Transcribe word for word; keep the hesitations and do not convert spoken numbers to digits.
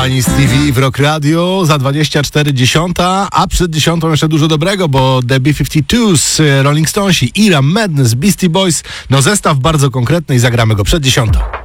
Wine z T V w Rock Radio za dwadzieścia cztery dziesiąta, a przed dziesiątą jeszcze dużo dobrego, bo The B pięćdziesiąt dwa z Rolling Stonesi, Ira, Madness, Beastie Boys, no zestaw bardzo konkretny i zagramy go przed dziesiątą.